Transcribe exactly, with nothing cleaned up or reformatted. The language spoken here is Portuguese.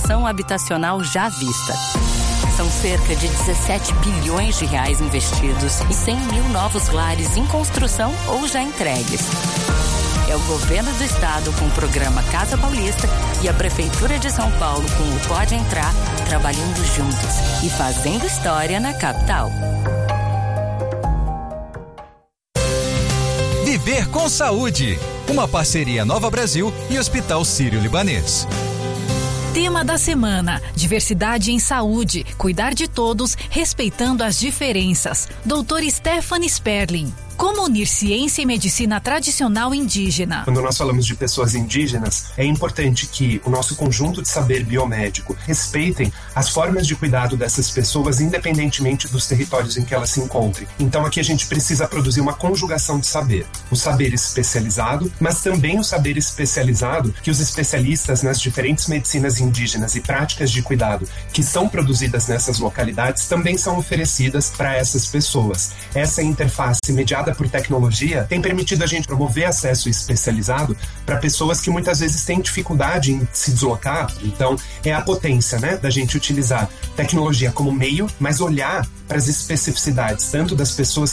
reconstrução habitacional já vista. São cerca de dezessete bilhões de reais investidos e cem mil novos lares em construção ou já entregues. É o governo do estado com o programa Casa Paulista e a Prefeitura de São Paulo com o Pode Entrar, trabalhando juntos e fazendo história na capital. Viver com Saúde, uma parceria Nova Brasil e Hospital Sírio-Libanês. Tema da semana: diversidade em saúde, cuidar de todos, respeitando as diferenças. doutor Stephanie Sperling. Como unir ciência e medicina tradicional indígena? Quando nós falamos de pessoas indígenas, é importante que o nosso conjunto de saber biomédico respeitem as formas de cuidado dessas pessoas, independentemente dos territórios em que elas se encontrem. Então aqui a gente precisa produzir uma conjugação de saber. O saber especializado, mas também o saber especializado que os especialistas nas diferentes medicinas indígenas e práticas de cuidado que são produzidas nessas localidades também são oferecidas para essas pessoas. Essa interface mediada por tecnologia tem permitido a gente promover acesso especializado para pessoas que muitas vezes têm dificuldade em se deslocar. Então é a potência, né, da gente utilizar tecnologia como meio, mas olhar para as especificidades tanto das pessoas